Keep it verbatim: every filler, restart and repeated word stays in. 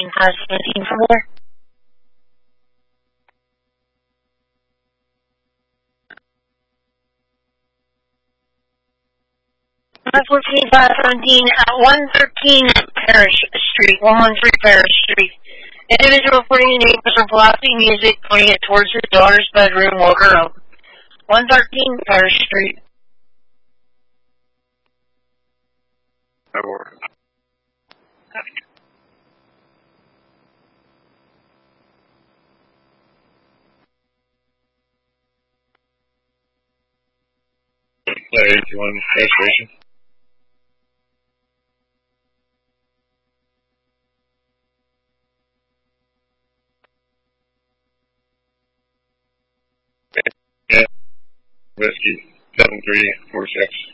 five seventeen four. five fourteen, five seventeen at one thirteen Parish Street, one one three Parish Street. Individual putting in neighbors from blasting music, pointing it towards his daughter's bedroom, woke her up. one thirteen Parish Street. That works. eighty-one registration. Yeah. Whiskey seven three four six.